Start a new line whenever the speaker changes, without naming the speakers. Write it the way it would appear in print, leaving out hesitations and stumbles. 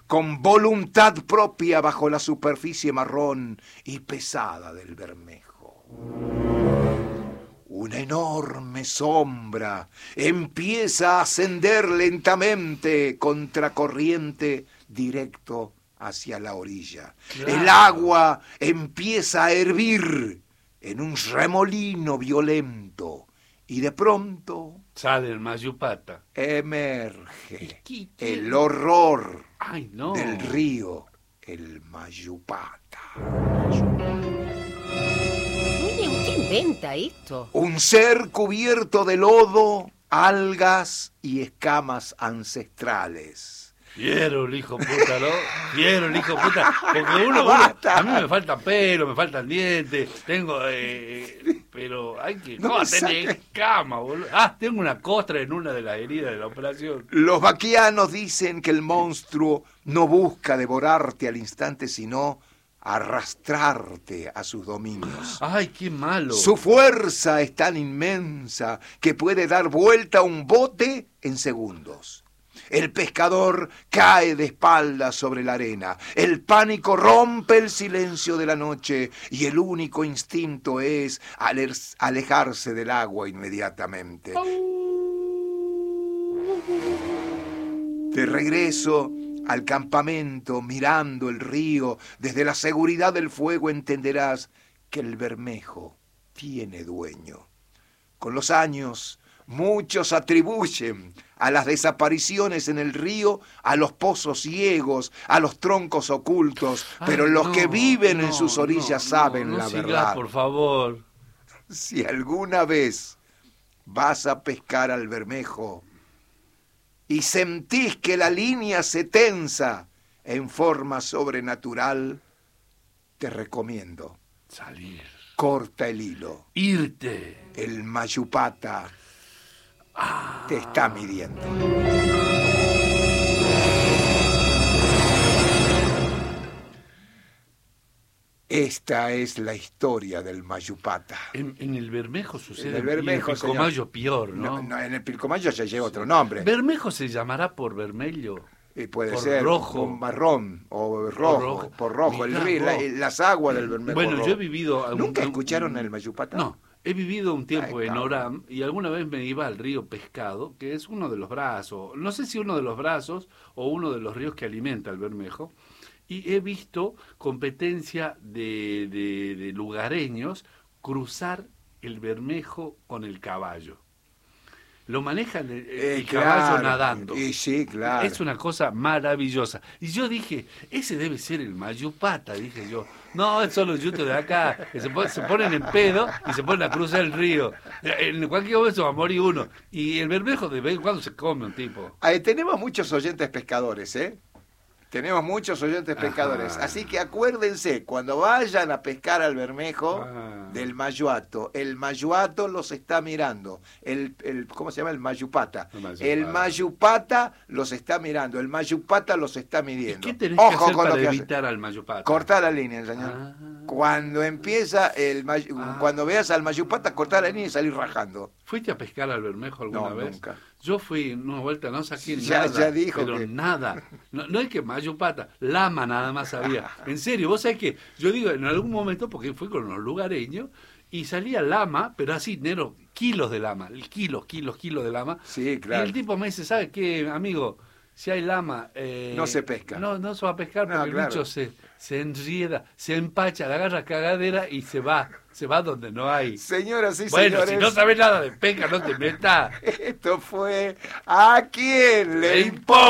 con voluntad propia bajo la superficie marrón y pesada del Bermejo. Una enorme sombra empieza a ascender lentamente contracorriente directo hacia la orilla. Claro. El agua empieza a hervir en un remolino violento y de pronto
sale el Mayupata.
Emerge el horror del río, el Mayupata.
¿Quién inventa esto?
Un ser cubierto de lodo, algas y escamas ancestrales.
Quiero el hijo puta, ¿no? Quiero el hijo puta. Porque uno, a mí me falta pelo, me faltan dientes, tengo... pero hay que... No, tener escama, boludo. Tengo una costra en una de las heridas de la operación.
Los vaquianos dicen que el monstruo no busca devorarte al instante, sino arrastrarte a sus dominios.
¡Ay, qué malo!
Su fuerza es tan inmensa que puede dar vuelta a un bote en segundos. El pescador cae de espaldas sobre la arena. El pánico rompe el silencio de la noche y el único instinto es alejarse del agua inmediatamente. De regreso al campamento, mirando el río, desde la seguridad del fuego entenderás que el Bermejo tiene dueño. Con los años, muchos atribuyen a las desapariciones en el río, a los pozos ciegos, a los troncos ocultos, pero los que viven en sus orillas saben la verdad.
Por favor.
Si alguna vez vas a pescar al Bermejo y sentís que la línea se tensa en forma sobrenatural, te recomiendo
salir.
Corta el hilo.
Irte.
El Mayupata te está midiendo. Esta es la historia del Mayupata.
En el Bermejo sucede. En
el Bermejo,
y en el Pilcomayo peor, ¿no?
No, en el Pilcomayo ya lleva otro nombre.
¿Bermejo se llamará por vermelho?
Puede
por
ser
rojo,
por marrón o rojo, por rojo. El río, las aguas del Bermejo.
Bueno,
rojo.
yo he vivido...
¿Nunca escucharon el Mayupata?
No. He vivido un tiempo en Oram y alguna vez me iba al río Pescado, que es uno de los brazos, no sé si uno de los brazos o uno de los ríos que alimenta el Bermejo, y he visto competencia de lugareños cruzar el Bermejo con el caballo. Lo manejan el caballo nadando.
Y sí, claro.
Es una cosa maravillosa. Y yo dije, ese debe ser el Mayupata, dije yo. No, es solo yuto de acá, que se ponen en pedo y se ponen a cruzar el río. En cualquier momento va a morir uno. Y el Bermejo de vez en cuando se come un tipo.
Tenemos muchos oyentes pescadores, ¿eh? Tenemos muchos oyentes pescadores. Así que acuérdense, cuando vayan a pescar al Bermejo del Mayuato, el Mayuato los está mirando. ¿Cómo se llama? El Mayupata. El Mayupata los está mirando. El Mayupata los está midiendo.
¿Y qué tenés que hacer para evitar al Mayupata?
Cortar la línea, señor. Cuando empieza cuando veas al Mayupata, cortar la línea y salir rajando.
¿Fuiste a pescar al Bermejo alguna vez?
Nunca.
Yo fui una vuelta, no saqué nada,
ya dijo
pero nada. No es que Mayupata, lama nada más había. En serio, vos sabés que yo digo, en algún momento, porque fui con los lugareños, y salía lama, pero así, negro, kilos de lama, kilos de lama.
Sí, claro.
Y el tipo me dice, ¿sabe qué, amigo? Si hay lama...
no se pesca.
No se va a pescar porque el bicho se enrieda, se empacha, le agarra cagadera y se va donde no hay.
Señoras y
señores.
Bueno,
si no sabes nada de pesca, no te metas.
Esto fue ¿A quién le importa?